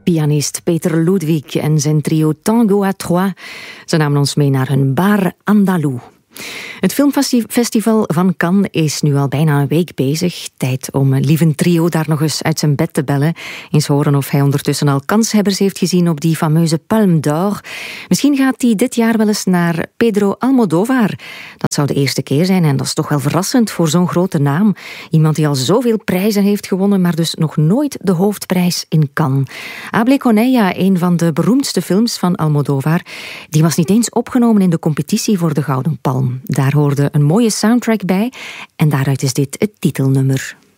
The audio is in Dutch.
Pianist Peter Ludwig en zijn trio Tango à Trois. Ze namen ons mee naar hun Bar Andalou. Het filmfestival van Cannes is nu al bijna een week bezig. Tijd om lieve trio daar nog eens uit zijn bed te bellen. Eens horen of hij ondertussen al kanshebbers heeft gezien op die fameuze Palme d'Or. Misschien gaat hij dit jaar wel eens naar Pedro Almodóvar. Dat zou de eerste keer zijn en dat is toch wel verrassend voor zo'n grote naam. Iemand die al zoveel prijzen heeft gewonnen, maar dus nog nooit de hoofdprijs in Cannes. Hable con ella, een van de beroemdste films van Almodóvar, die was niet eens opgenomen in de competitie voor de Gouden Palm. Daar hoorde een mooie soundtrack bij en daaruit is dit het titelnummer.